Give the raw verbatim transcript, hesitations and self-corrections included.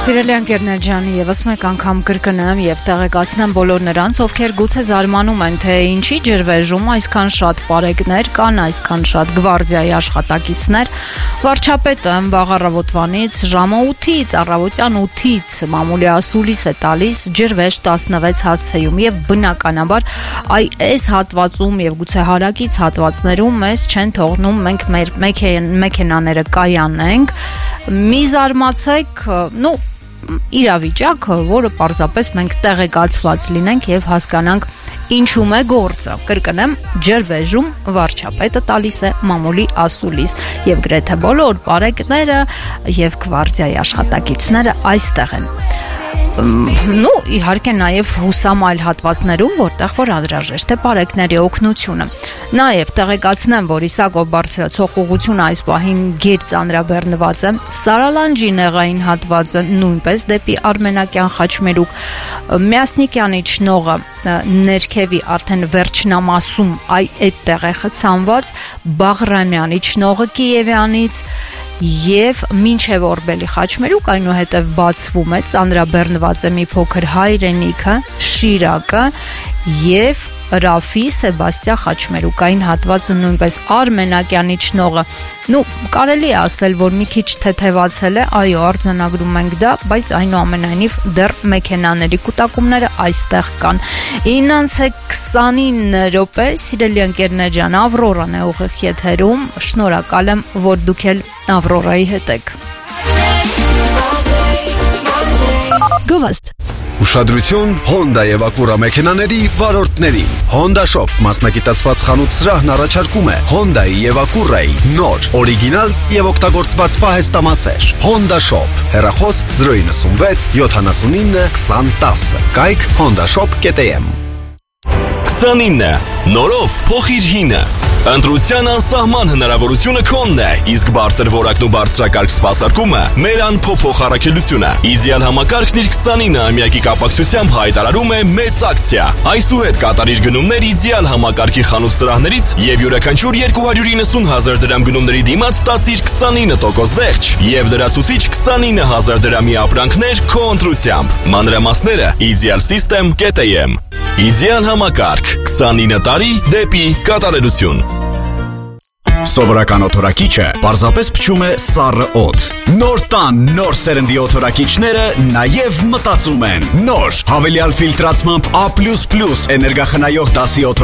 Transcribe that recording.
Սիրելի ընկերներ ջան, եւս մեկ անգամ կրկնեմ եւ տեղեկացնեմ բոլոր նրանց, ովքեր գուցե զարմանում են, թե ինչի ջրվեժում այսքան շատ պարեկներ կան, այսքան շատ գվարդիայի աշխատակիցներ։ Վարչապետը վաղ առավոտվանից ժամը ութից, առավոտյան ութից մամուլի ասուլիս է տալիս ջրվեժ տասնվեց հասցեում եւ բնականաբար այ այս հատվածում եւ գուցե հարակից հատվածներում մեզ չեն թողնում մենք մեր մեքենաները կայանենք։ Մի զարմացեք, նու իրավիճակը, որը պարզապես մենք տեղեկացված լինենք եւ հասկանանք ինչում է գործը։ Կրկնեմ, ջրվեժում վարչապետը տալիս է մամուլի ասուլիս եւ գրեթե բոլոր պարեկները եւ գվարդիայի աշխատակիցները այստեղ են։ Նու իհարկե նաև հուսամ այլ հատվածներում, որտեղ որ անհրաժեշտ է պարեկների օգնությունը։ Նաև տեղեկացնեմ, որ Իսակով բարձրացող ուղղությունը այս պահին գերց ծանրաբեռնված է։ Սարալանջի նեղային հատվածը նույնպես դեպի Արմենակյան Խաչմերուկ, Միասնիկյանի ճնողը ներքևի արդեն վերջնամասում այ այդտեղ է խցանված, Բաղրամյանի ճնողը Կիևյանից եւ մինչեւ Օրբելի Խաչմերուկ այնուհետեւ բացվում է, ծանրաբեռնված է մի փոքր Հայրենիքը, Շիրակը եւ Ռաֆի Սեբաստիա Խաչմերուկային հատվածը նույնպես Արմենակյանի ճնողը։ Նու կարելի է ասել, որ մի քիչ թեթևացել է, այո, արձանագրում ենք դա, բայց այնուամենայնիվ դեռ մեքենաների կուտակումները այստեղ կան։ ինը քսանինը րոպե, սիրելի ընկերներ ջան, Ավրորան է ուղիղ եթերում։ Շնորհակալ եմ, որ դուք էլ Ավրորայի հետ եք։ Գովաստ Ուշադրություն Honda եւ Acura մեքենաների վարորդներին։ Honda Shop մասնագիտացված խանութ սրահն առաջարկում է Honda-ի եւ Acura-ի նոր, օրիգինալ եւ օգտագործված պահեստամասեր։ Honda Shop հեռախոս զրո իննսունվեց յոթանասունինը քսան տասը։ Կայք honda shop dot am քսանինը նորով փոխիր հինը։ Ընտրության անսահման հնարավորությունը քոնն է, իսկ բարձր որակն ու բարձրակարգ սպասարկումը մեր անփոփոխ առաքելությունը։ Իդեալ համակարգն իր քսանինը ամյակի կապակցությամբ հայտարարում է մեծ ակցիա։ Այսուհետ կատարիր գնումներ իդեալ համակարգի խանութ սրահներից եւ յուրաքանչյուր երկու հարյուր իննսուն հազար դրամ գնումների դիմաց ստացիր քսանինը տոկոս զեղչ եւ դրացուցիչ քսանինը հազար դրամի ապրանքներ քո ընտրությամբ։ Մանրամասները իդեալ սիստեմ dot am Իդեալ համակարգ քսանինը տարի դեպի կատարելություն։ Սովորական օթորակիչը պարզապես փչում է սառը օդ։ Նոր տան նոր սերնդի օթորակիչները նաև մտածում են։ Նոր հավելյալ ֆիլտրացմամբ A++ էներգախնայող դասի